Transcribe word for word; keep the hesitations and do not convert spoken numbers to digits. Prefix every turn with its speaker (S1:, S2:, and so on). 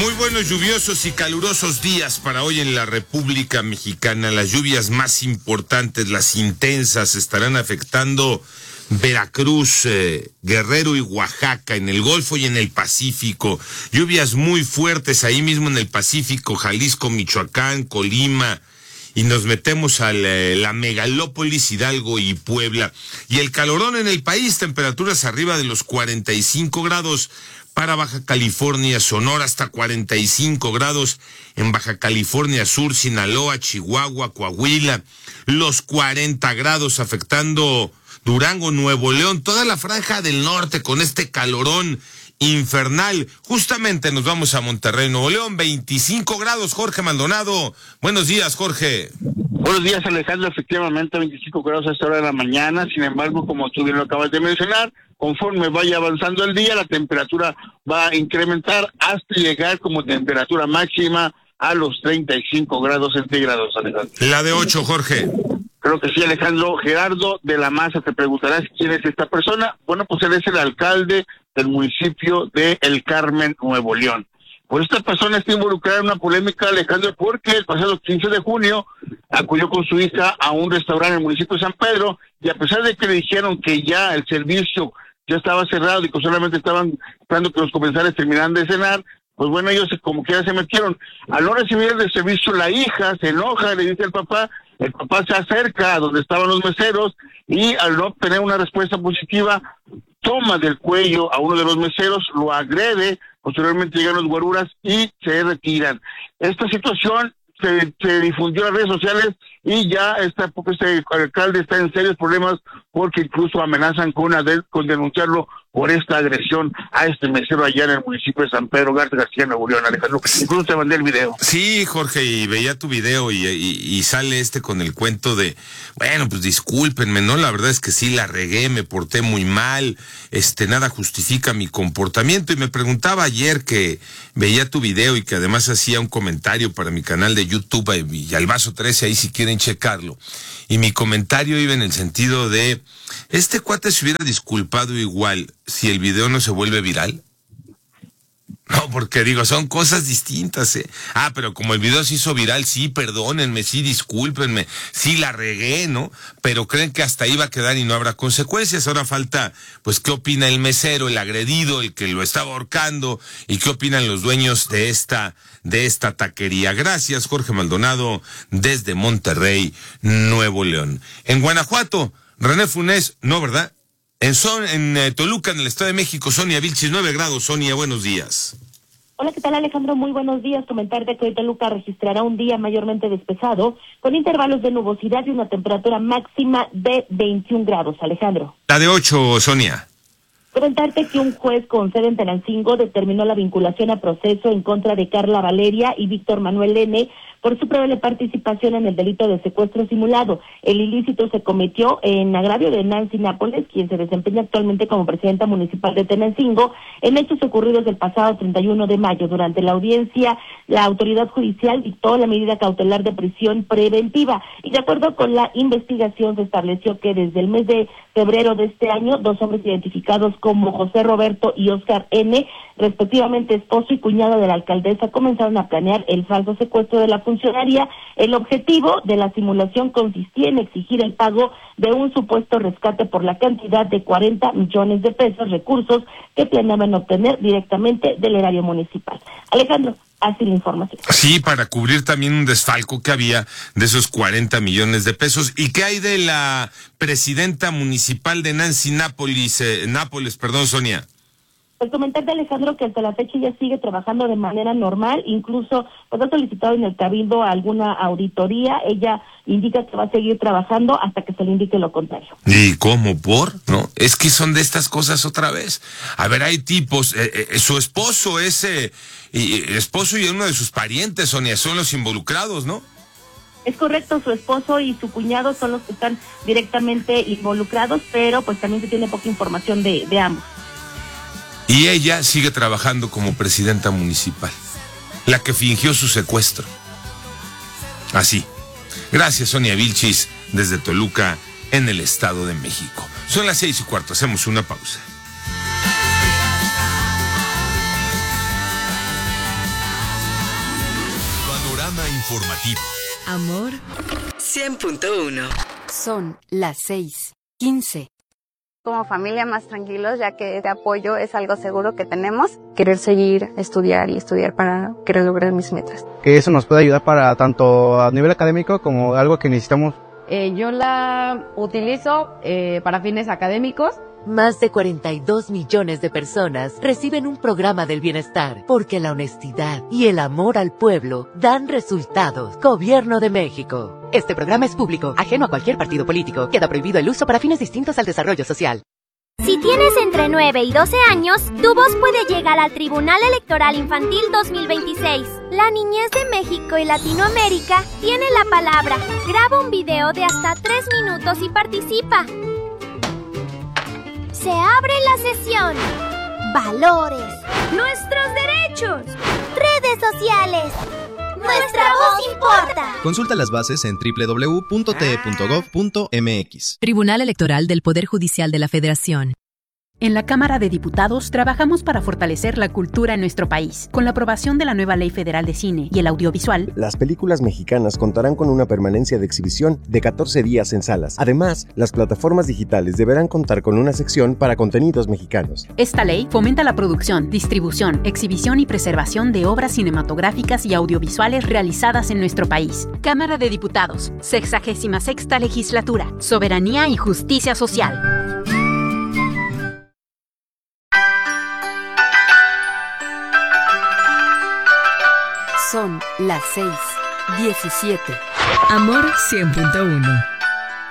S1: Muy buenos, lluviosos y calurosos días para hoy en la República Mexicana. Las lluvias más importantes, las intensas, estarán afectando Veracruz, eh, Guerrero y Oaxaca, en el Golfo y en el Pacífico. Lluvias muy fuertes ahí mismo en el Pacífico, Jalisco, Michoacán, Colima. Y nos metemos a la, la megalópolis Hidalgo y Puebla. Y el calorón en el país, temperaturas arriba de los cuarenta y cinco grados para Baja California, Sonora, hasta cuarenta y cinco grados en Baja California Sur, Sinaloa, Chihuahua, Coahuila, los cuarenta grados afectando Durango, Nuevo León, toda la franja del norte con este calorón infernal. Justamente nos vamos a Monterrey, Nuevo León, veinticinco grados. Jorge Maldonado, buenos días, Jorge.
S2: Buenos días, Alejandro. Efectivamente, veinticinco grados a esta hora de la mañana. Sin embargo, como tú bien lo acabas de mencionar, conforme vaya avanzando el día, la temperatura va a incrementar hasta llegar como temperatura máxima a los treinta y cinco grados centígrados, Alejandro.
S1: La de ocho, Jorge.
S2: Creo que sí, Alejandro. Gerardo de la Maza, te preguntarás quién es esta persona. Bueno, pues él es el alcalde del municipio de El Carmen, Nuevo León. Pues esta persona está involucrada en una polémica, Alejandro, porque el pasado quince de junio acudió con su hija a un restaurante en el municipio de San Pedro, y a pesar de que le dijeron que ya el servicio ya estaba cerrado y que solamente estaban esperando que los comensales terminaran de cenar, pues bueno, ellos como que ya se metieron. Al no recibir el servicio, la hija se enoja, le dice al papá, el papá se acerca a donde estaban los meseros y al no obtener una respuesta positiva, toma del cuello a uno de los meseros, lo agrede, posteriormente llegan los guaruras y se retiran. Esta situación se, se difundió en las redes sociales y ya está, este alcalde está en serios problemas porque incluso amenazan con, con denunciarlo por esta agresión a este mesero allá en el municipio de San Pedro Garza García, Nuevo León, Alejandro. Incluso te mandé el video.
S1: Sí, Jorge, y veía tu video y, y, y sale este con el cuento de, bueno, pues discúlpenme, ¿no? La verdad es que sí la regué, me porté muy mal, este, nada justifica mi comportamiento. Y me preguntaba ayer que veía tu video y que además hacía un comentario para mi canal de YouTube y, y Albazo trece, ahí si quieren checarlo. Y mi comentario iba en el sentido de, ¿este cuate se hubiera disculpado igual si el video no se vuelve viral? No, porque digo, son cosas distintas, ¿eh? Ah, pero como el video se hizo viral, sí, perdónenme, sí, discúlpenme, sí la regué, ¿no? Pero creen que hasta ahí va a quedar y no habrá consecuencias. Ahora falta, pues, ¿qué opina el mesero, el agredido, el que lo estaba ahorcando? ¿Y qué opinan los dueños de esta, de esta taquería? Gracias, Jorge Maldonado, desde Monterrey, Nuevo León. En Guanajuato, René Funes, no, ¿verdad? En, Son, en eh, Toluca, en el Estado de México, Sonia Vilchis, nueve grados. Sonia, buenos días.
S3: Hola, ¿qué tal, Alejandro? Muy buenos días. Comentarte que hoy Toluca registrará un día mayormente despejado, con intervalos de nubosidad y una temperatura máxima de veintiún grados, Alejandro.
S1: La de ocho, Sonia.
S3: Comentarte que un juez con sede en Tenancingo determinó la vinculación a proceso en contra de Carla Valeria y Víctor Manuel N. por su probable participación en el delito de secuestro simulado. El ilícito se cometió en agravio de Nancy Nápoles, quien se desempeña actualmente como presidenta municipal de Tenancingo, en hechos ocurridos el pasado treinta y uno de mayo. Durante la audiencia, la autoridad judicial dictó la medida cautelar de prisión preventiva, y de acuerdo con la investigación se estableció que desde el mes de febrero de este año, dos hombres identificados como José Roberto y Oscar N., respectivamente esposo y cuñado de la alcaldesa, comenzaron a planear el falso secuestro de la funcionaria. El objetivo de la simulación consistía en exigir el pago de un supuesto rescate por la cantidad de cuarenta millones de pesos, recursos que planeaban obtener directamente del erario municipal. Alejandro, así la información.
S1: Sí, para cubrir también un desfalco que había de esos cuarenta millones de pesos. ¿Y qué hay de la presidenta municipal de Nancy Nápoles, eh, Nápoles, perdón, Sonia?
S3: Pues comentarte, Alejandro, que hasta la fecha ella sigue trabajando de manera normal, incluso pues ha solicitado en el Cabildo alguna auditoría. Ella indica que va a seguir trabajando hasta que se le indique lo contrario.
S1: ¿Y cómo? ¿Por? ¿No? Es que son de estas cosas otra vez. A ver, hay tipos, eh, eh, su esposo es eh, y, esposo y uno de sus parientes, Sonia, son los involucrados, ¿no?
S3: Es correcto, su esposo y su cuñado son los que están directamente involucrados, pero pues también se tiene poca información de, de ambos.
S1: Y ella sigue trabajando como presidenta municipal, la que fingió su secuestro. Así. Gracias, Sonia Vilchis, desde Toluca, en el Estado de México. Son las seis y cuarto, hacemos una pausa.
S4: informativo.
S5: Amor cien punto uno.
S6: Son las seis quince.
S7: Como familia más tranquilos, ya que este apoyo es algo seguro que tenemos. Querer seguir, estudiar y estudiar para querer lograr mis metas.
S8: Que eso nos puede ayudar para tanto a nivel académico como algo que necesitamos.
S9: Eh, yo la utilizo eh, para fines académicos.
S5: Más de cuarenta y dos millones de personas reciben un programa del bienestar porque la honestidad y el amor al pueblo dan resultados. Gobierno de México. Este programa es público, ajeno a cualquier partido político. Queda prohibido el uso para fines distintos al desarrollo social.
S10: Si tienes entre nueve y doce años, tu voz puede llegar al Tribunal Electoral Infantil dos mil veintiséis. La niñez de México y Latinoamérica tiene la palabra. Graba un video de hasta tres minutos y participa. Se abre la sesión. Valores. Nuestros derechos. Redes sociales. Nuestra voz importa.
S11: Consulta las bases en doble u doble u doble u punto t e punto gov punto m x.
S12: Tribunal Electoral del Poder Judicial de la Federación.
S13: En la Cámara de Diputados trabajamos para fortalecer la cultura en nuestro país. Con la aprobación de la nueva Ley Federal de Cine y el Audiovisual,
S14: las películas mexicanas contarán con una permanencia de exhibición de catorce días en salas. Además, las plataformas digitales deberán contar con una sección para contenidos mexicanos.
S13: Esta ley fomenta la producción, distribución, exhibición y preservación de obras cinematográficas y audiovisuales realizadas en nuestro país. Cámara de Diputados, sexagésima sexta Legislatura, Soberanía y Justicia Social.
S6: Son las seis diecisiete.
S12: Amor cien punto uno.